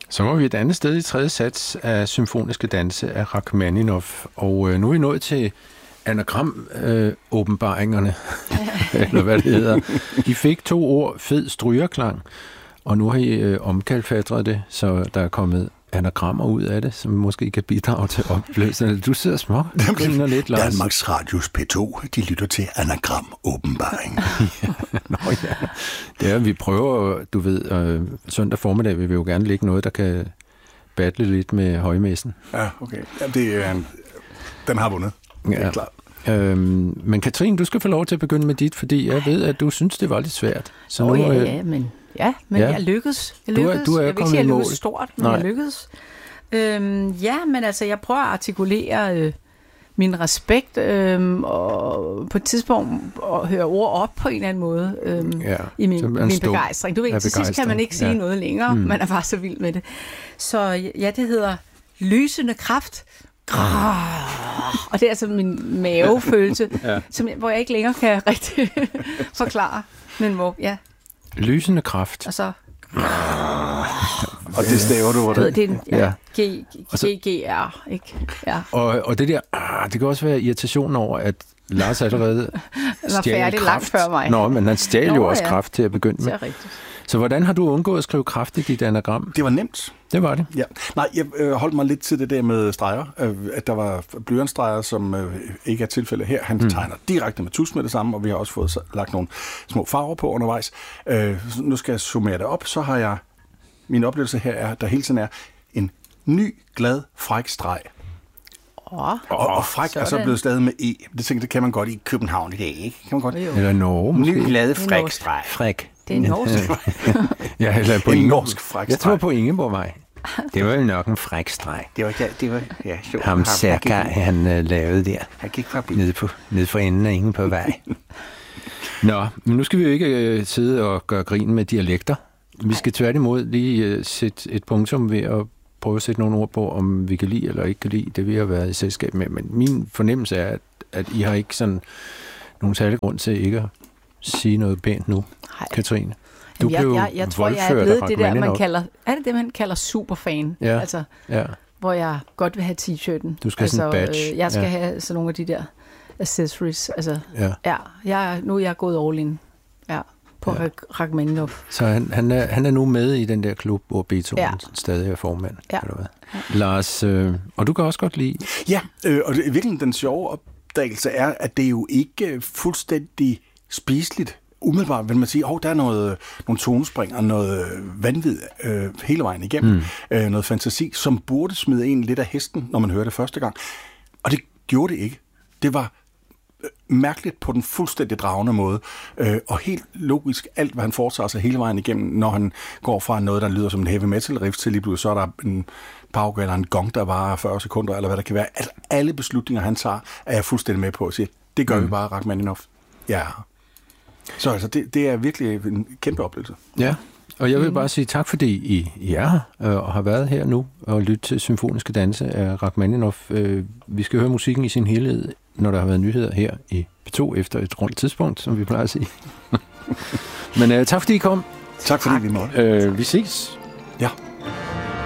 Så var vi et andet sted i tredje sats af symfoniske danse af Rachmaninoff, og nu er vi nået til anagram-åbenbaringerne, eller hvad det hedder. I fik 2 ord, fed strygerklang, og nu har I omkalfatret det, så der er kommet anagrammer ud af det, som måske kan bidrage til oplevelsen. Du sidder små. Lidt, Lars. Danmarks Radios P2, de lytter til anagram-åbenbaring. Ja. Det er, vi prøver, du ved, søndag formiddag vil vi jo gerne lægge noget, der kan battle lidt med højmessen. Ja, okay. Ja, den har vundet. Det er klart. Men Katrine, du skal få lov til at begynde med dit, fordi jeg ved, at du synes, det var lidt svært. Så nu, men jeg lykkedes. Jeg vil ikke sige, at jeg lykkedes stort, men jeg lykkedes. Men altså, jeg prøver at artikulere min respekt, og på et tidspunkt at høre ord op på en eller anden måde i min begejstring. Du ved, til sidst kan man ikke sige noget længere. Man er bare så vild med det. Så ja, det hedder lysende kraft. Og det er altså min mavefølelse, hvor jeg ikke længere kan rigtig forklare. Men lysende kraft. Og så... Og det staver du, hvordan? Det er G-G-R, ikke? Ja. Og det der, det kan også være irritationen over, at Lars allerede stjal kraft. Langt før mig. Nå, men han stjal jo også kraft til at begynde med. Det er rigtigt. Så hvordan har du undgået at skrive kraft i dit anagram? Det var nemt. Det var det? Ja. Nej, jeg holdt mig lidt til det der med streger. At der var blyantstreger, som ikke er tilfældet her. Han tegner direkte med tusch med det samme, og vi har også fået lagt nogle små farver på undervejs. Nu skal jeg summere det op, så har jeg... Min oplevelse her er, at der hele tiden er en ny, glad, fræk streg. Og fræk er så blevet stadig med E. Det kan man godt i København i dag, ikke? Kan man godt? Eller Norge, måske. Ny, glad, fræk streg. Fræk. Det er norsk. Eller på en norsk fræk streg. Jeg tror på Ingeborgvej. Det var jo nok en fræk streg. Det var sjovt. Ham Serka, han lavede der. Han gik forbi. Nede for enden af Ingeborgvej. Nå, men nu skal vi jo ikke sidde og gøre grin med dialekter. Vi skal tværtimod lige sætte et punktum ved at prøve at sætte nogle ord på, om vi kan lide eller ikke kan lide det, vi har været i selskab med. Men min fornemmelse er, at I har ikke sådan nogen særlig grund til ikke at sige noget pænt nu, Katrine. Du jeg tror, jeg er blevet det der, man kalder... Er det det, man kalder superfan? Ja, altså, hvor jeg godt vil have t-shirten. Du skal have sådan en badge. Jeg skal have sådan nogle af de der accessories. Altså, nu er jeg gået all in. Ja. På Rachmaninoff. Så han er nu med i den der klub, hvor Beethoven stadig er formand. Eller hvad? Lars, og du kan også godt lide... Ja, og det, virkelig den sjove opdagelse er, at det er jo ikke fuldstændig spiseligt. Umiddelbart vil man sige, der er nogle tonespring og noget vanvid hele vejen igennem. Noget fantasi, som burde smide en lidt af hesten, når man hører det første gang. Og det gjorde det ikke. Det var mærkeligt på den fuldstændig dragende måde, og helt logisk alt, hvad han foretager sig hele vejen igennem, når han går fra noget, der lyder som en heavy metal riff, til lige pludselig, så er der en pauke eller en gong, der varer 40 sekunder, eller hvad der kan være. Altså, alle beslutninger, han tager, er jeg fuldstændig med på at sige, det gør vi bare, Rachmaninoff. Ja. Så altså, det er virkelig en kæmpe oplevelse. Ja, og jeg vil bare sige tak, fordi I er her og har været her nu og lyttet til symfoniske danse af Rachmaninoff. Vi skal høre musikken i sin helhed, når der har været nyheder her i P2 efter et rundt tidspunkt, som vi plejer at sige. Men tak fordi I kom. Tak fordi vi måtte. Vi ses. Ja.